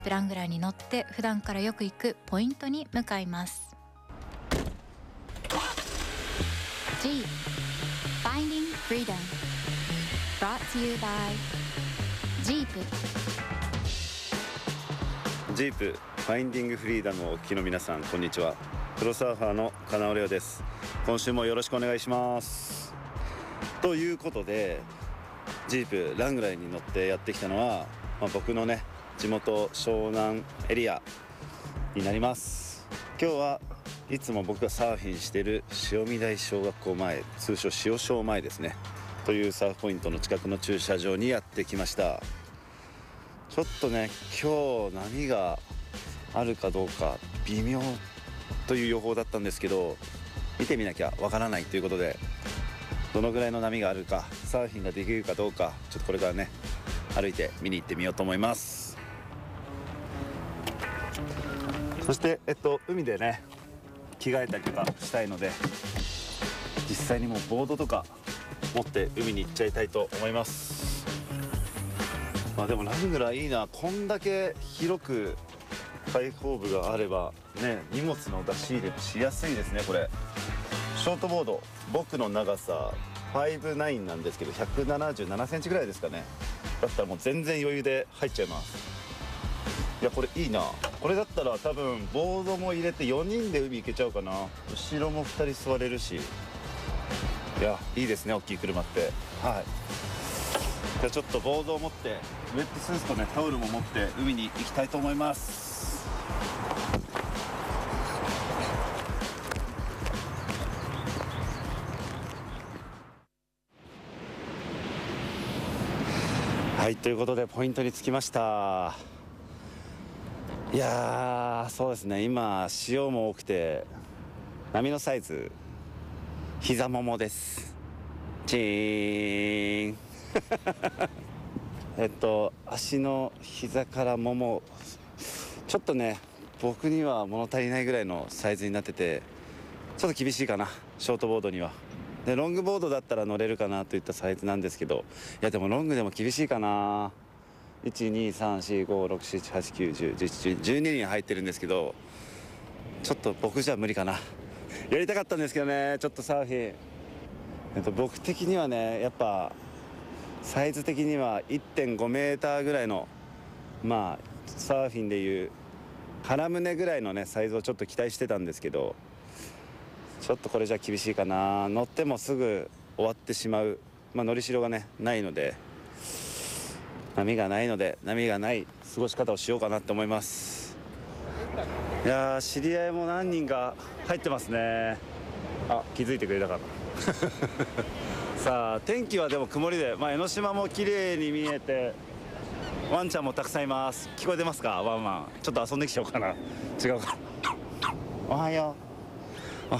ラングラーに乗って普段からよく行くポイントに向かいます。 Jeep Finding Freedom Brought to you by Jeep。 ジープファインディングフリーダムをお聞きの皆さん、こんにちは。プロサーファーの金尾レオです。今週もよろしくお願いします。ということで、ジープラングラーに乗ってやってきたのは、僕のね地元湘南エリアになります。今日はいつも僕がサーフィンしている潮見台小学校前、通称潮小前ですねというサーフポイントの近くの駐車場にやってきました。ちょっとね今日波があるかどうか微妙という予報だったんですけど、見てみなきゃわからないということで、どのぐらいの波があるか、サーフィンができるかどうか、ちょっとこれからね歩いて見に行ってみようと思います。そして海でね着替えたりとかしたいので、実際にもうボードとか持って海に行っちゃいたいと思います。でもラングラーいいな。こんだけ広く開放部があればね、荷物の出し入れしやすいですね。これショートボード、僕の長さ5.9なんですけど177センチぐらいですかね。だったらもう全然余裕で入っちゃいます。いやこれいいな。これだったら多分ボードも入れて4人で海行けちゃうかな。後ろも2人座れるし、いやいいですね大きい車って。はい、じゃあちょっとボードを持って、ウェットスーツとねタオルも持って海に行きたいと思います。はい、ということでポイントに着きました。いやーそうですね、今潮も多くて波のサイズ膝ももです。チーン足の膝からもも、ちょっとね僕には物足りないぐらいのサイズになってて、ちょっと厳しいかな、ショートボードには。でロングボードだったら乗れるかなといったサイズなんですけど、いやでもロングでも厳しいかな。123456789101112人入ってるんですけど、ちょっと僕じゃ無理かな。やりたかったんですけどね、ちょっとサーフィン、僕的にはねやっぱサイズ的には 1.5 メーターぐらいの、サーフィンでいう腹胸ぐらいのねサイズをちょっと期待してたんですけど、ちょっとこれじゃ厳しいかな。乗ってもすぐ終わってしまう、乗りしろがねないので、波がない過ごし方をしようかなって思います。いやー知り合いも何人か入ってますね。気づいてくれたかなさあ天気はでも曇りで、江ノ島も綺麗に見えて、ワンちゃんもたくさんいます。聞こえてますか？ワンワンちょっと遊んできちゃおうかな。違うかおはよう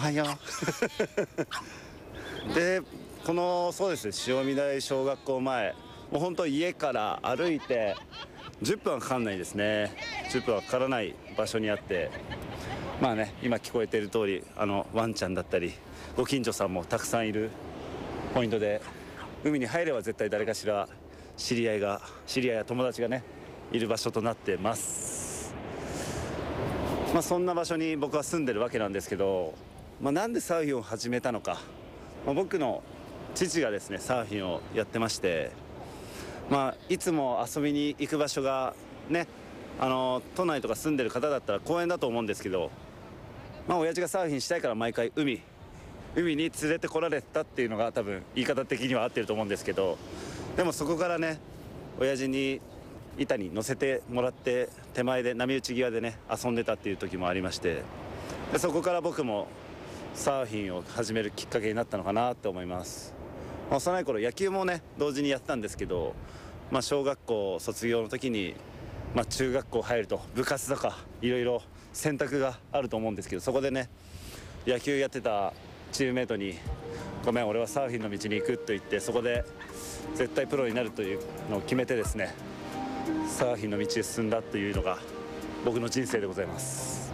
でこのそうですね、潮見台小学校前、もう本当家から歩いて10分はかかんないですね。10分はかからない場所にあって、今聞こえている通りワンちゃんだったりご近所さんもたくさんいるポイントで、海に入れば絶対誰かしら知り合いや友達がねいる場所となってます。そんな場所に僕は住んでるわけなんですけど、なんでサーフィンを始めたのか、僕の父がですねサーフィンをやってまして、いつも遊びに行く場所がね都内とか住んでる方だったら公園だと思うんですけど、親父がサーフィンしたいから毎回海に連れてこられたっていうのが多分言い方的には合ってると思うんですけど、でもそこからね親父に板に乗せてもらって手前で波打ち際でね遊んでたっていう時もありまして、でそこから僕もサーフィンを始めるきっかけになったのかなって思います。幼い頃野球もね同時にやってたんですけど、小学校卒業の時に、中学校入ると部活とかいろいろ選択があると思うんですけど、そこでね野球やってたチームメートにごめん俺はサーフィンの道に行くと言って、そこで絶対プロになるというのを決めてですね、サーフィンの道へ進んだというのが僕の人生でございます。